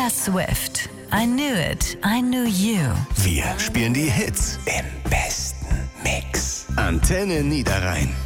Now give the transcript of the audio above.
Taylor Swift. I knew it, I knew you. Wir spielen die Hits im besten Mix. Antenne Niederrhein.